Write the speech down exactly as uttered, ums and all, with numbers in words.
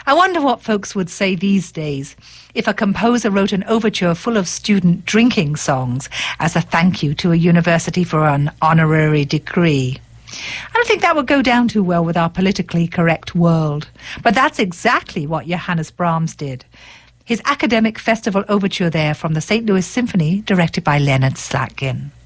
I wonder what folks would say these days if a composer wrote an overture full of student drinking songs as a thank you to a university for an honorary degree. I don't think that would go down too well with our politically correct world. But that's exactly what Johannes Brahms did. His academic festival overture there from the Saint Louis Symphony, directed by Leonard Slatkin.